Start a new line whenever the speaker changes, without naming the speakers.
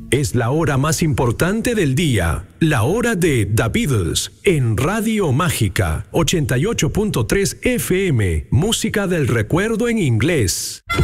Es la hora más importante del día, la hora de The Beatles, en Radio Mágica, 88.3 FM, música del recuerdo en inglés.